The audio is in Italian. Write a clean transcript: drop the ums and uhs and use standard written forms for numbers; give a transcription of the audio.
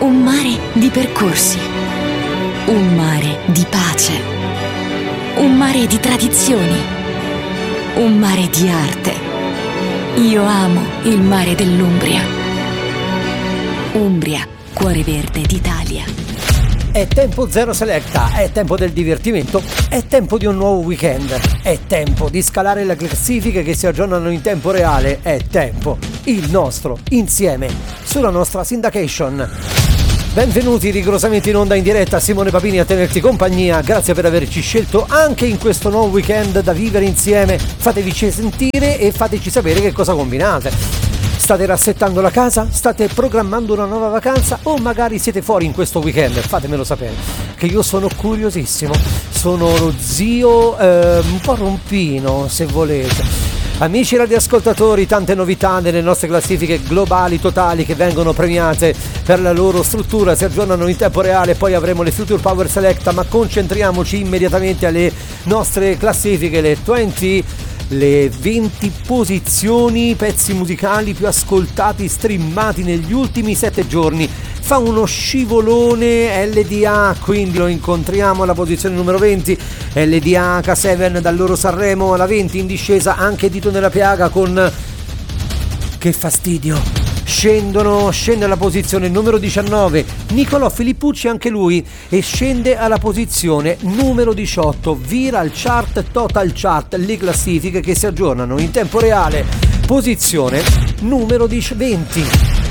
Un mare di percorsi, un mare di pace, un mare di tradizioni, un mare di arte. Io amo il mare dell'Umbria. Umbria, cuore verde d'Italia. È tempo Zero Selecta, è tempo del divertimento, è tempo di un nuovo weekend, è tempo di scalare le classifiche che si aggiornano in tempo reale, è tempo, il nostro, insieme, sulla nostra syndication. Benvenuti rigorosamente in onda in diretta, Simone Papini a tenerti compagnia, grazie per averci scelto anche in questo nuovo weekend da vivere insieme. Fatevi sentire e fateci sapere che cosa combinate. State rassettando la casa? State programmando una nuova vacanza? O magari siete fuori in questo weekend? Fatemelo sapere, che io sono curiosissimo. Sono lo zio un po' rompino, se volete. Amici radioascoltatori, tante novità nelle nostre classifiche globali totali che vengono premiate per la loro struttura, si aggiornano in tempo reale, poi avremo le Future Power Selecta, ma concentriamoci immediatamente alle nostre classifiche, le 20 posizioni, pezzi musicali più ascoltati, streamati negli ultimi 7 giorni. Fa uno scivolone LDA, quindi lo incontriamo alla posizione numero 20, LDA H7 dal loro Sanremo alla 20, in discesa anche Dito nella piaga con Che fastidio. Scende alla posizione numero 19 Nicolò Filippucci, anche lui, e scende alla posizione numero 18. Viral Chart, Total Chart, le classifiche che si aggiornano in tempo reale. Posizione numero 20.